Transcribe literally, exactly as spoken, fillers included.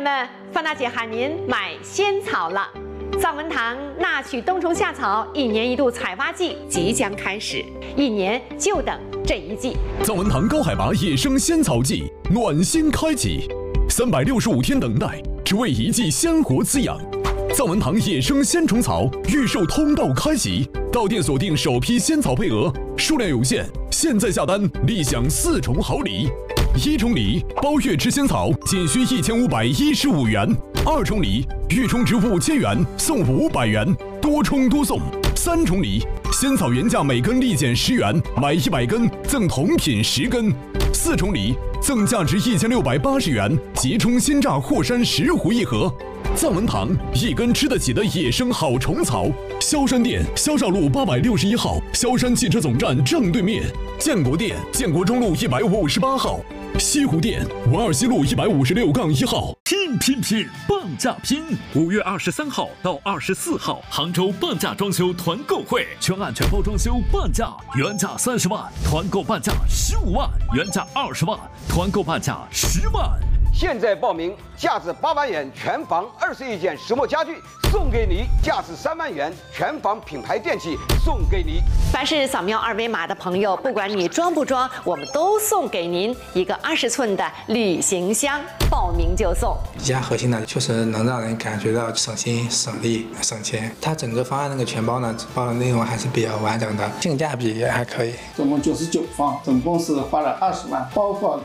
们，范大姐喊您买仙草了。藏文堂纳取冬虫夏草一年一度采发季即将开始，一年就等这一季。 藏文堂高海拔野生仙草季暖心开启，三百六十五天等待，只为一季鲜活滋养。藏文堂野生仙虫草预售通道开启，到店锁定首批仙草配额，数量有限，现在下单立享四重好礼。一重礼，包月吃仙草仅需一千五百一十五元；二重礼，预充值五千元送五百元，多充多送。三重礼，仙草原价每根立减十元，买一百根赠同品十根。四重礼，赠价值一千六百八十元即充鲜榨霍山石斛一盒。藏文堂一根吃得起的野生好虫草，萧山店萧少路八百六十一号，萧山汽车总站正对面；建国店建国中路一百五十八号；西湖店文二西路一百五十六杠一号。 拼拼拼，半价拼！五月二十三号到二十四号，杭州半价装修团购会，全案全包装修半价，原价三十万，团购半价十五万，原价二十万，团购半价十万。 现在报名，价值八万元全房二十一件石墨家具送给你，价值三万元全房品牌电器送给你。 凡是扫描二维码的朋友，不管你装不装，我们都送给您一个二十寸的旅行箱，报名就送。 比较核心的就是能让人感觉到省心、省力、省钱。它整个方案那个全包呢，包的内容还是比较完整的，性价比也还可以。 总共九十九方，总共是花了二十万，包括